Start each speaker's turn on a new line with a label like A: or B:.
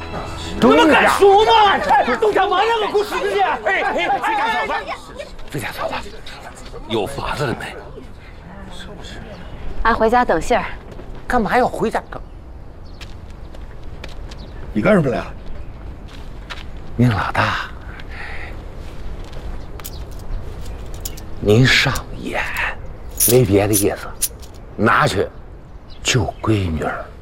A: 怎么敢说嘛？都干嘛那个故事去？哎，回家嫂子，回家嫂子，有法子了没？
B: 俺回家等信儿。
A: 干嘛要回家？
C: 你干什么来了？
A: 宁老大，您上眼，没别的意思，拿去救闺女儿。